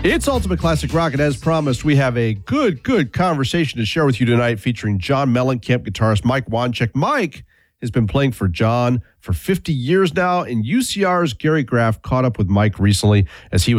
It's Ultimate Classic Rock, and as promised, we have a good conversation to share with you tonight featuring John Mellencamp guitarist Mike Wanchic. Mike has been playing for John for 50 years now, and UCR's Gary Graff caught up with Mike recently as he was